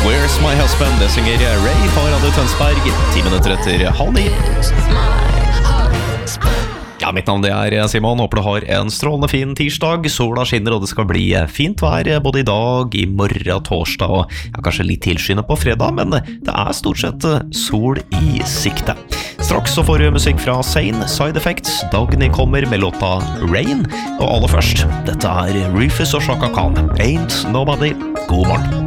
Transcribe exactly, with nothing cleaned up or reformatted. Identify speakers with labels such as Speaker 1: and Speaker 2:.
Speaker 1: Where's my husband? Det synger Ray på Radio Tønsberg. Ti minutter etter halv ni. Ja, mitt navn det er Simon. Håper du har en strålende fin tirsdag. Sola skinner, og det skal bli fint vær både i dag, i morgen, torsdag og ja, kanskje litt tilskyende på fredag, men det er stort sett sol i sikte. Straks så får du musikk fra Zayn, Side Effects, Dagny kommer med låta Rain, og aller først, dette er Rufus og Chaka Khan. Ain't Nobody. God morgen.